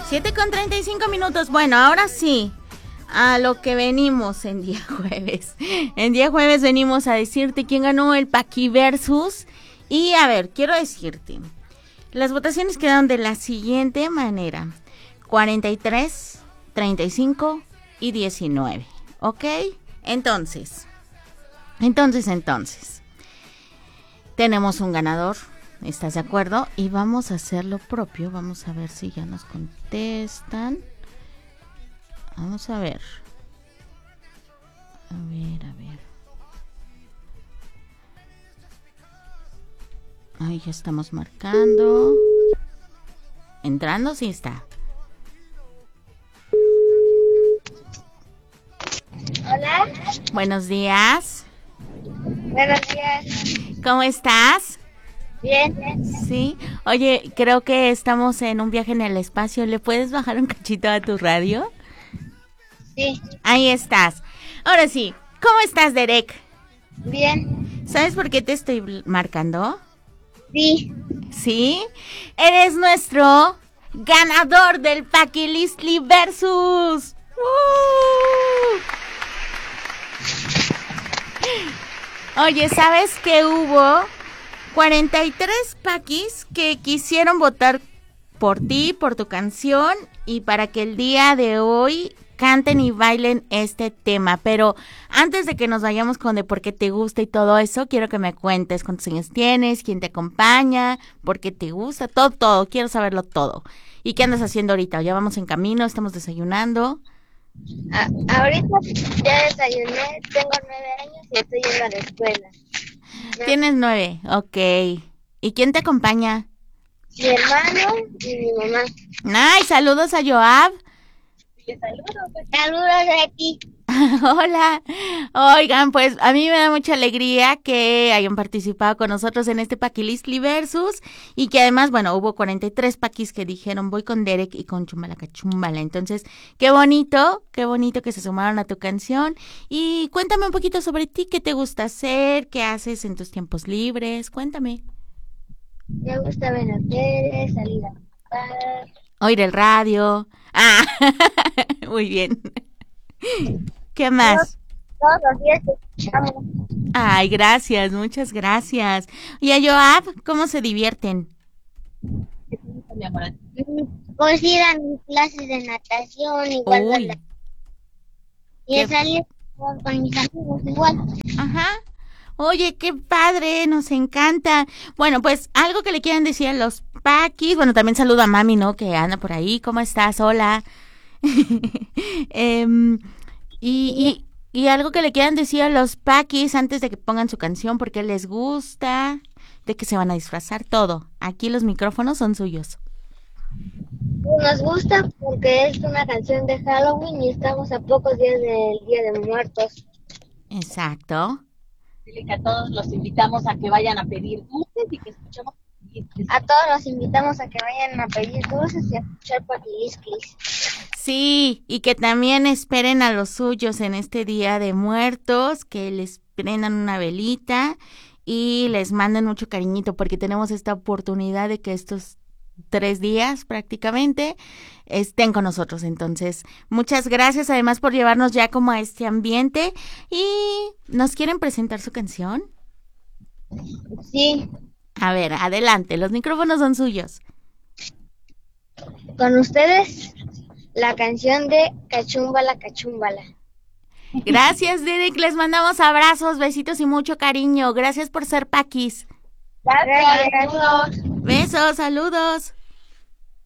7:35. Bueno, ahora sí, a lo que venimos en día jueves. En día jueves venimos a decirte quién ganó el Paquiversus. Y a ver, quiero decirte, las votaciones quedaron de la siguiente manera: 43, 35 y 19. ¿Ok? Entonces. Tenemos un ganador. ¿Estás de acuerdo? Y vamos a hacer lo propio. Vamos a ver si ya nos contestan. Vamos a ver. A ver. Ahí ya estamos marcando. Entrando, sí está. Hola. Buenos días. Buenos días. ¿Cómo estás? Bien. Sí. Oye, creo que estamos en un viaje en el espacio. ¿Le puedes bajar un cachito a tu radio? Sí. Ahí estás. Ahora sí. ¿Cómo estás, Derek? Bien. ¿Sabes por qué te estoy marcando? Sí. ¿Sí? Eres nuestro ganador del Paquilistli Versus. Oye, ¿sabes que hubo 43 paquis que quisieron votar por ti, por tu canción y para que el día de hoy canten y bailen este tema? Pero antes de que nos vayamos con de por qué te gusta y todo eso, quiero que me cuentes cuántos años tienes, quién te acompaña, por qué te gusta, todo, quiero saberlo todo. ¿Y qué andas haciendo ahorita? ¿Ya vamos en camino? ¿Estamos desayunando? Ahorita ya desayuné, tengo 9 años y estoy yendo a la escuela. Tienes 9, ok. ¿Y quién te acompaña? Mi hermano y mi mamá. Ay, saludos a Joab. Saludos a ti. Hola. Oigan, pues a mí me da mucha alegría que hayan participado con nosotros en este Paquilistli Versus y que además, bueno, hubo 43 paquis que dijeron voy con Derek y con Chumbalacachumbala. Entonces, qué bonito que se sumaron a tu canción. Y cuéntame un poquito sobre ti, qué te gusta hacer, qué haces en tus tiempos libres, cuéntame. Me gusta ver la tele, salir a jugar. Oír el radio. Ah, muy bien. ¿Qué más? Todos los días te escuchamos. Ay, gracias, muchas gracias. Y a Joab, ¿cómo se divierten? Pues ir a mis clases de natación, igual. Uy, Y salir con mis amigos, igual. ajá. Oye, qué padre, nos encanta. Bueno, pues algo que le quieran decir a los paquis. Bueno, también saludo a mami, ¿no? Que anda por ahí. ¿Cómo estás? Hola. Y algo que le quieran decir a los paquis antes de que pongan su canción, porque les gusta, de que se van a disfrazar, todo. Aquí los micrófonos son suyos. Nos gusta porque es una canción de Halloween y estamos a pocos días del Día de Muertos. Exacto. Dile que a todos los invitamos a que vayan a pedir dulces y que escuchemos. A todos los invitamos a que vayan a pedir dulces y a escuchar Paquilisclis. Sí, y que también esperen a los suyos en este Día de Muertos, que les prendan una velita y les manden mucho cariñito, porque tenemos esta oportunidad de que estos 3 días prácticamente estén con nosotros. Entonces, muchas gracias además por llevarnos ya como a este ambiente. ¿Y nos quieren presentar su canción? Sí. A ver, adelante, los micrófonos son suyos. Con ustedes, la canción de Cachumbala, Cachumbala. Gracias, Derek, les mandamos abrazos, besitos y mucho cariño. Gracias por ser paquis. Gracias. Besos, saludos.